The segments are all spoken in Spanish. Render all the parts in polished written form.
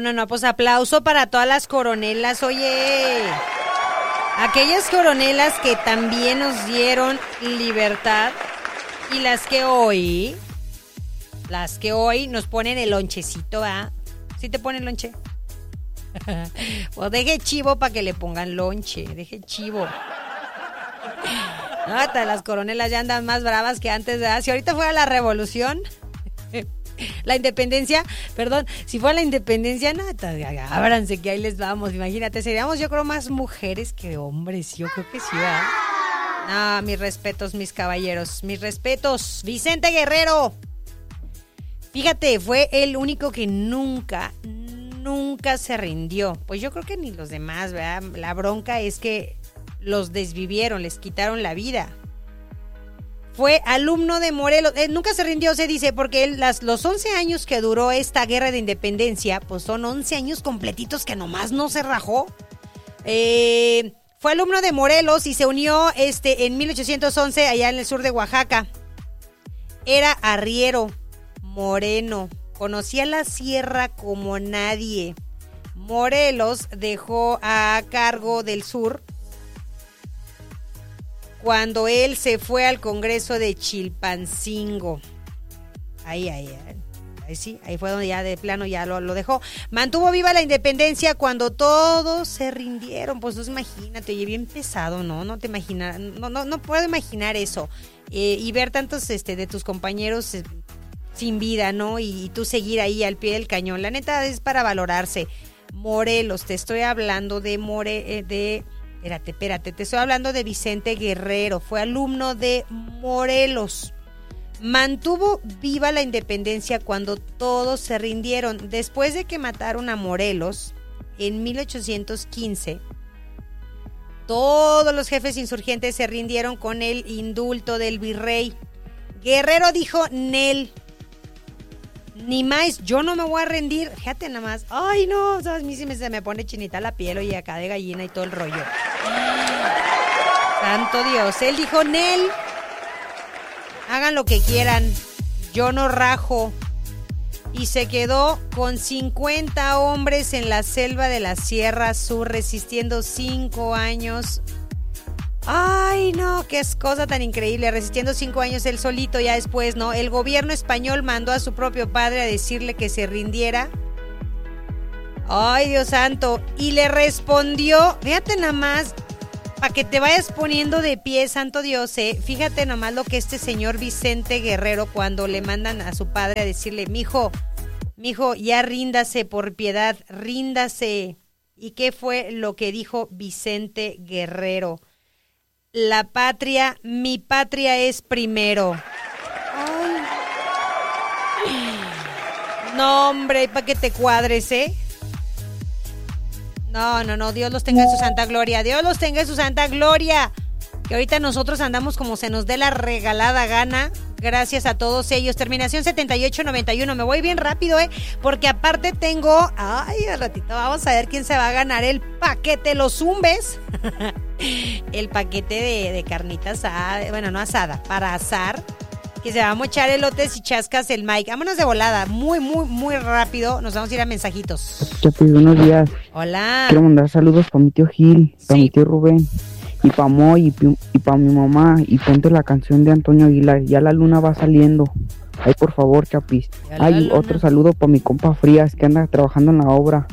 No, pues aplauso para todas las coronelas, oye. Aquellas coronelas que también nos dieron libertad y las que hoy nos ponen el lonchecito, ¿ah? ¿Sí te ponen lonche? Pues deje chivo para que le pongan lonche, deje chivo. No, hasta las coronelas ya andan más bravas que antes, ¿verdad? Si ahorita fuera la revolución, la independencia, perdón, si fuera la independencia, no, ábranse que ahí les vamos, imagínate, seríamos yo creo más mujeres que hombres, yo creo que sí, ¿verdad? No, mis respetos, mis caballeros, mis respetos. Vicente Guerrero, fíjate, fue el único que nunca se rindió. Pues yo creo que ni los demás, ¿verdad? La bronca es que los desvivieron, les quitaron la vida. Fue alumno de Morelos, nunca se rindió, se dice, porque los 11 años que duró esta guerra de independencia, pues son 11 años completitos que nomás no se rajó. Fue alumno de Morelos y se unió en 1811 allá en el sur de Oaxaca. Era arriero, moreno, conocía la sierra como nadie. Morelos dejó a cargo del sur cuando él se fue al Congreso de Chilpancingo. Ahí sí, ahí fue donde ya de plano ya lo dejó. Mantuvo viva la independencia cuando todos se rindieron. Pues imagínate, oye, bien pesado, ¿no? No te imaginas, no puedo imaginar eso. Y ver tantos de tus compañeros sin vida, ¿no? Y tú seguir ahí al pie del cañón. La neta es para valorarse. Morelos, te estoy hablando de Espérate, te estoy hablando de Vicente Guerrero, fue alumno de Morelos. Mantuvo viva la independencia cuando todos se rindieron. Después de que mataron a Morelos, en 1815, todos los jefes insurgentes se rindieron con el indulto del virrey. Guerrero dijo, Nel, ni más, yo no me voy a rendir. Fíjate nada más. Ay, no, a mí sí se me pone chinita la piel, oye, acá de gallina y todo el rollo. Santo Dios. Él dijo, Nel, hagan lo que quieran, yo no rajo. Y se quedó con 50 hombres en la selva de la Sierra Sur, resistiendo 5 años. Ay, no, qué es cosa tan increíble, resistiendo 5 años él solito. Ya después, ¿no? El gobierno español mandó a su propio padre a decirle que se rindiera. Ay, Dios santo. Y le respondió, fíjate nada más, para que te vayas poniendo de pie, santo Dios, fíjate nomás lo que este señor Vicente Guerrero, cuando le mandan a su padre a decirle, mijo, ya ríndase, por piedad, ríndase. ¿Y qué fue lo que dijo Vicente Guerrero? La patria, mi patria es primero. Ay. No, hombre, para que te cuadres, No, Dios los tenga en su santa gloria. Dios los tenga en su santa gloria. Que ahorita nosotros andamos como se nos dé la regalada gana. Gracias a todos ellos. Terminación 7891. Me voy bien rápido, porque aparte tengo... Ay, al ratito vamos a ver quién se va a ganar el paquete Los Zumbes. El paquete de carnita asada. Bueno, no asada, para asar. Que se va a mochar elotes y chascas el Mike. Vámonos de volada. Muy, muy, muy rápido. Nos vamos a ir a mensajitos. Chapi, buenos días. Hola. Quiero mandar saludos para mi tío Gil, para mi tío Rubén, y para Moy, y para mi mamá. Y ponte la canción de Antonio Aguilar. Ya la luna va saliendo. Ay, por favor, Chapis. Ay, otro saludo para mi compa Frías, que anda trabajando en la obra.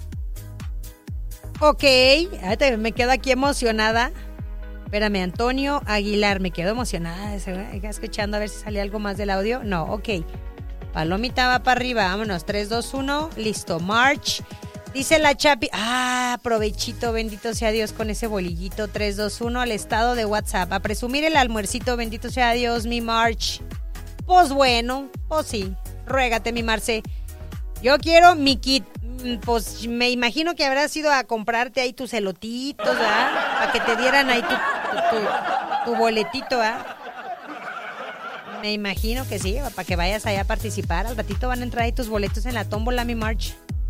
Ok. Me quedo aquí emocionada. Espérame, Antonio Aguilar, me quedo emocionada, escuchando a ver si sale algo más del audio. No, ok. Palomita va para arriba, vámonos, 3, 2, 1, listo, march. Dice la Chapi, provechito, bendito sea Dios con ese bolillito, 3, 2, 1, al estado de WhatsApp. A presumir el almuercito, bendito sea Dios, mi March. Pues bueno, pues sí, ruégate, mi Marce. Yo quiero mi kit. Pues me imagino que habrás ido a comprarte ahí tus elotitos, ¿verdad? Para que te dieran ahí tu boletito, ¿verdad? Me imagino que sí, para que vayas allá a participar. Al ratito van a entrar ahí tus boletos en la tómbola, mi March.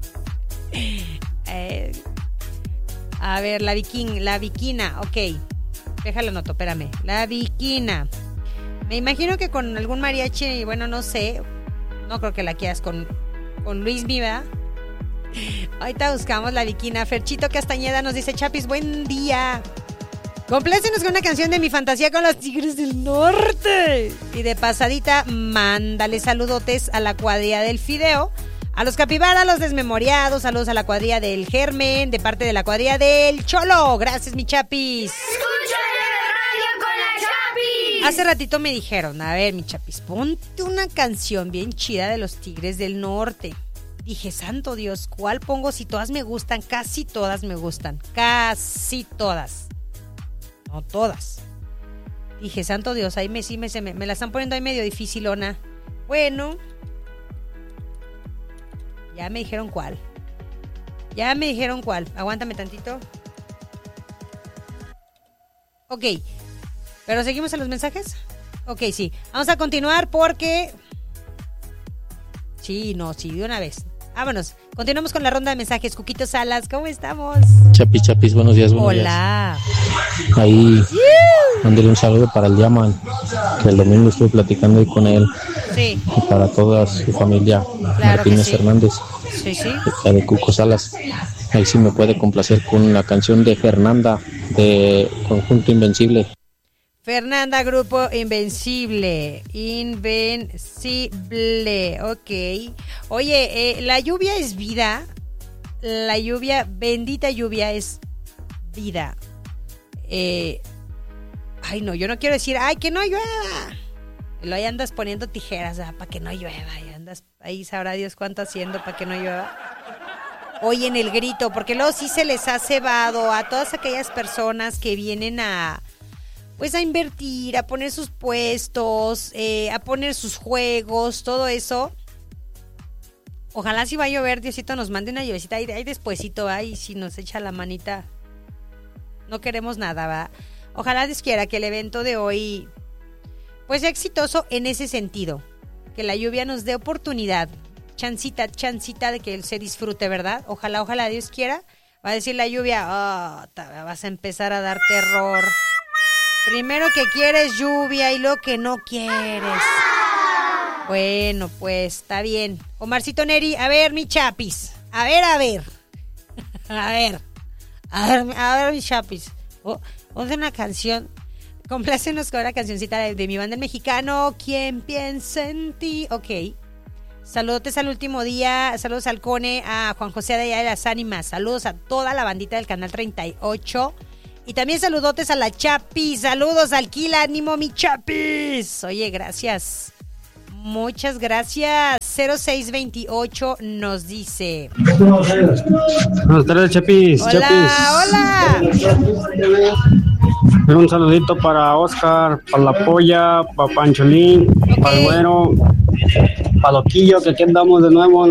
A ver, la viquina, ok. Déjalo noto, espérame. La viquina. Me imagino que con algún mariachi, bueno, no sé. No creo que la quieras con Luis Mi, ¿verdad? Ahorita buscamos la Viquina. Ferchito Castañeda nos dice, Chapis, buen día. Complécenos con una canción de Mi Fantasía con los Tigres del Norte. Y de pasadita, mándale saludotes a la cuadrilla del Fideo, a los Capibara, a los Desmemoriados, saludos a la cuadrilla del Germen, de parte de la cuadrilla del Cholo. Gracias, mi Chapis. Escúchale radio con la Chapis. Hace ratito me dijeron, a ver, mi Chapis, ponte una canción bien chida de los Tigres del Norte. Dije, santo Dios, ¿cuál pongo? Si todas me gustan, casi todas me gustan. Casi todas. No todas. Dije, santo Dios, ahí me la están poniendo ahí medio dificilona. Bueno, ya me dijeron cuál. Aguántame tantito. Ok, ¿pero seguimos en los mensajes? Ok, sí. Vamos a continuar porque... Sí, de una vez. Vámonos. Continuamos con la ronda de mensajes. Cuquito Salas, ¿cómo estamos? Chapis, buenos días. Hola. Ahí, mándale un saludo para el Yaman, que el domingo estuve platicando ahí con él. Sí. Y para toda su familia, Claro Martínez que sí. Hernández, Sí. la de Cuco Salas. Ahí sí me puede complacer con la canción de Fernanda, de Conjunto Invencible. Fernanda, Grupo Invencible. Ok. Oye, la lluvia es vida. La lluvia, bendita lluvia, es vida. Ay, no, yo no quiero decir, ay, que no llueva. Lo ahí andas poniendo tijeras, para que no llueva. Y andas ahí, sabrá Dios cuánto haciendo para que no llueva. Hoy en el grito, porque luego sí se les ha cebado a todas aquellas personas que vienen a invertir, a poner sus puestos, a poner sus juegos, todo eso. Ojalá si va a llover, Diosito nos mande una lluviecita ahí despuesito, ahí si nos echa la manita. No queremos nada, ¿va? Ojalá Dios quiera que el evento de hoy pues sea exitoso en ese sentido. Que la lluvia nos dé oportunidad, chancita de que se disfrute, ¿verdad? Ojalá Dios quiera. Va a decir la lluvia, vas a empezar a dar terror. Primero que quieres lluvia y luego que no quieres. Bueno, pues está bien. Omarcito Neri, a ver, mi Chapis. A ver. A ver, mi Chapis. Ponte una canción. Complácenos con una cancioncita de mi banda El Mexicano. ¿Quién piensa en ti? Ok. Saludos al último día. Saludos al Cone, a Juan José de allá de las Ánimas. Saludos a toda la bandita del Canal 38. Y también saludotes a la Chapis. Saludos al Kila, ánimo mi Chapis. Oye, gracias. Muchas gracias. 0628 nos dice. Buenas tardes, Chapis. Hola. Un saludito para Oscar, para la Polla, para Pancholín, para el Güero, para Loquillo, que aquí andamos de nuevo.